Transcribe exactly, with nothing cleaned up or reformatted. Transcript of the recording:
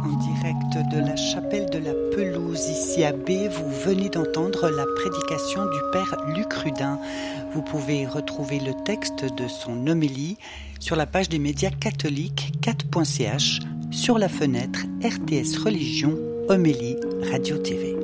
en direct de la chapelle de la Pelouse, ici à B. Vous venez d'entendre la prédication du Père Luc Rudin. Vous pouvez retrouver le texte de son homélie sur la page des médias catholiques quatre point c h, sur la fenêtre R T S Religion, homélie Radio T V.